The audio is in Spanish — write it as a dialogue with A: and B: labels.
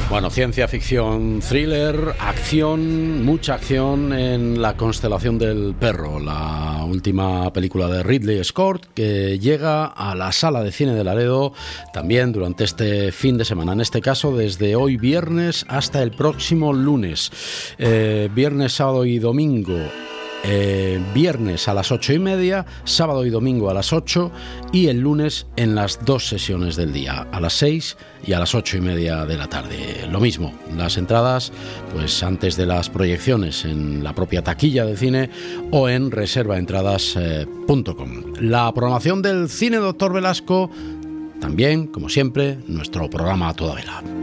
A: Bueno, ciencia ficción, thriller, acción, mucha acción en La constelación del perro, la última película de Ridley Scott que llega a la sala de cine de Laredo también durante este fin de semana, en este caso desde hoy viernes hasta el próximo lunes, viernes, sábado y domingo. Viernes a las 8:30, sábado y domingo a las 8 y el lunes en las dos sesiones del día, a las 6 y a las 8:30 de la tarde. Lo mismo, las entradas pues antes de las proyecciones en la propia taquilla de cine o en reservaentradas.com. La programación del cine Dr. Velasco, también, como siempre, nuestro programa a toda vela.